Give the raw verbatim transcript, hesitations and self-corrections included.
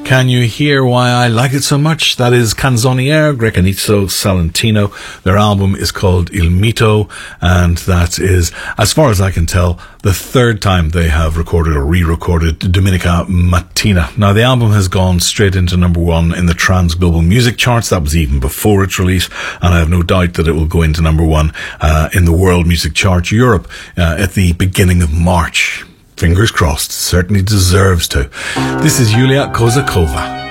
Can you hear why I like it so much? That is Canzoniere Grecanizzo Salentino. Their album is called Il Mito, and that is, as far as I can tell, the third time they have recorded or re-recorded Domenica Mattina. Now, the album has gone straight into number one in the Trans Global Music Charts. That was even before its release, and I have no doubt that it will go into number one uh, in the World Music Chart Europe uh, at the beginning of March. Fingers crossed, certainly deserves to. This is Yulia Kozakova.